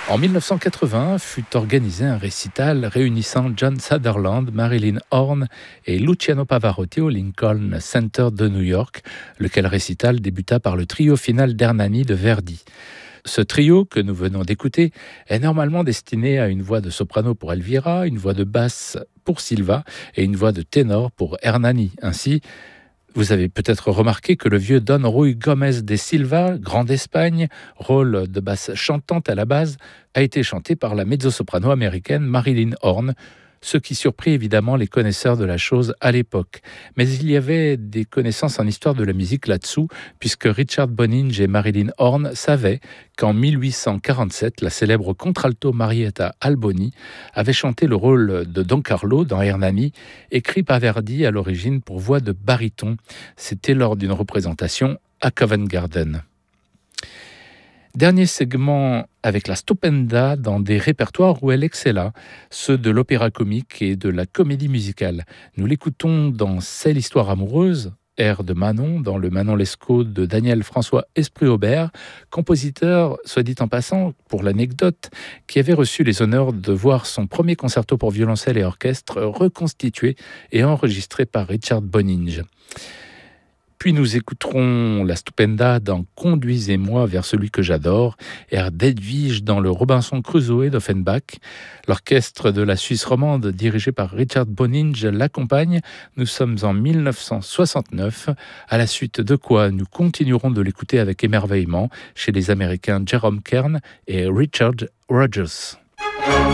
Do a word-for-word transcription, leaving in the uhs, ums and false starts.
En mille neuf cent quatre-vingts fut organisé un récital réunissant John Sutherland, Marilyn Horne et Luciano Pavarotti au Lincoln Center de New York, lequel récital débuta par le trio final d'Hernani de Verdi. Ce trio que nous venons d'écouter est normalement destiné à une voix de soprano pour Elvira, une voix de basse pour Silva et une voix de ténor pour Hernani. Ainsi, vous avez peut-être remarqué que le vieux Don Ruy Gomez de Silva, grand d'Espagne, rôle de basse chantante à la base, a été chanté par la mezzo-soprano américaine Marilyn Horne, ce qui surprit évidemment les connaisseurs de la chose à l'époque. Mais il y avait des connaissances en histoire de la musique là-dessous, puisque Richard Boninge et Marilyn Horne savaient qu'en mille huit cent quarante-sept, la célèbre contralto Marietta Alboni avait chanté le rôle de Don Carlo dans Hernani, écrit par Verdi à l'origine pour voix de baryton. C'était lors d'une représentation à Covent Garden. Dernier segment avec la Stupenda dans des répertoires où elle excella, ceux de l'opéra comique et de la comédie musicale. Nous l'écoutons dans C'est l'histoire amoureuse, air de Manon, dans le Manon Lescaut de Daniel François Esprit-Aubert, compositeur, soit dit en passant, pour l'anecdote, qui avait reçu les honneurs de voir son premier concerto pour violoncelle et orchestre reconstitué et enregistré par Richard Boninge. Puis nous écouterons la Stupenda dans Conduisez-moi vers celui que j'adore, air d'Edwige dans le Robinson Crusoe d'Offenbach. L'orchestre de la Suisse romande, dirigé par Richard Boninge, l'accompagne. Nous sommes en mille neuf cent soixante-neuf, à la suite de quoi nous continuerons de l'écouter avec émerveillement chez les Américains Jerome Kern et Richard Rodgers.